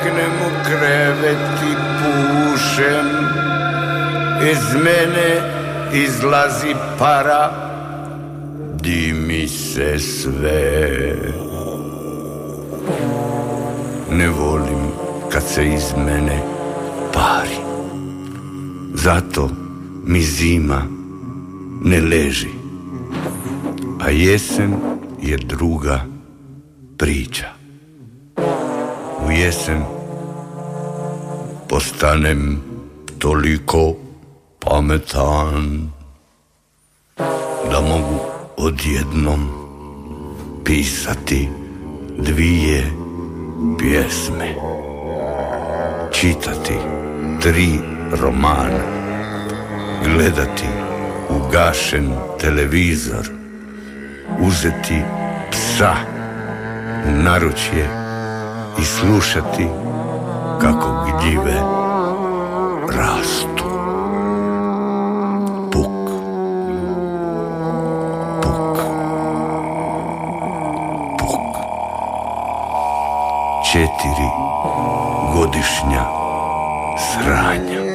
Legnem u krevet i pušem, iz mene izlazi para, dimi se sve. Ne volim kad se iz mene pari, zato mi zima ne leži, a jesen je druga priča. U jesen postanem toliko pametan da mogu odjednom pisati 2 pjesme, čitati 3 romana, gledati ugašen televizor, uzeti psa u naručje i slušati kako gljive rastu. Puk, puk, puk. 4 godišnja sranja.